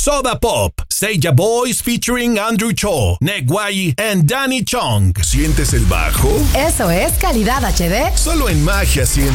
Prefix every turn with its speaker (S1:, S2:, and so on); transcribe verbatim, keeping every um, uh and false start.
S1: Soda Pop, Seiya Boys featuring Andrew Cho, Negway and Danny Chong. ¿Sientes el bajo?
S2: Eso es calidad H D.
S1: Solo en Magia cien.